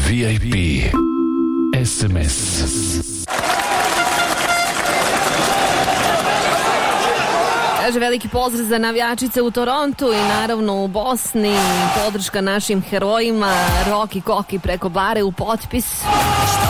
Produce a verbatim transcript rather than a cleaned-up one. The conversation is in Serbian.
V I P S M S. Kaže veliki pozdrav za navijačice u Torontu i naravno u Bosni. Podrška našim herojima. Roki Koki preko bare u potpis.